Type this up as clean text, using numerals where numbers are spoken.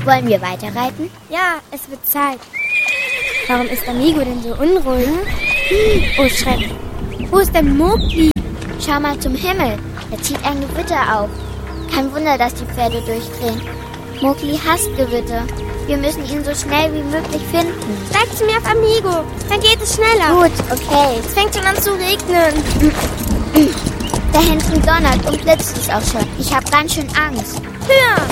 Wollen wir weiterreiten? Ja, es wird Zeit. Warum ist Amigo denn so unruhig? Oh, Schreck. Wo ist denn Mowgli? Schau mal zum Himmel. Er zieht ein Gewitter auf. Kein Wunder, dass die Pferde durchdrehen. Mowgli hasst Gewitter. Wir müssen ihn so schnell wie möglich finden. Steig zu mir auf Amigo, dann geht es schneller. Gut, okay. Es fängt schon an zu regnen. Da hinten donnert und blitzt es auch schon. Ich habe ganz schön Angst. Höher!